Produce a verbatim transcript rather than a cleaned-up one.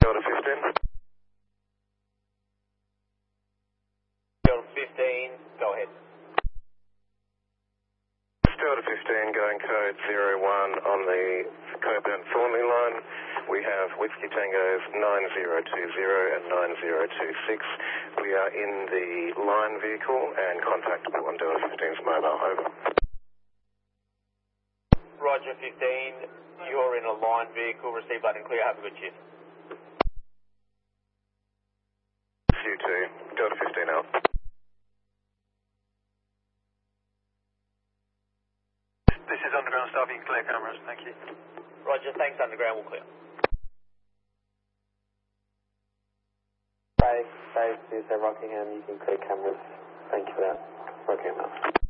Delta fifteen. Delta fifteen, go ahead. Delta fifteen going code zero one on the Coburn Thornley line. We have Whiskey Tangos nine zero two zero and nine zero two six. We are in the line vehicle and contactable on Delta fifteen's mobile. Over. Roger fifteen, you're in a line vehicle, receive loud and clear, have a good shift. You too. Delta fifteen out. This is Underground staff, you can clear cameras, thank you. Roger, thanks Underground, we'll clear. Five, five, two, Rockingham, you can clear cameras. Thank you for that. Rockingham out.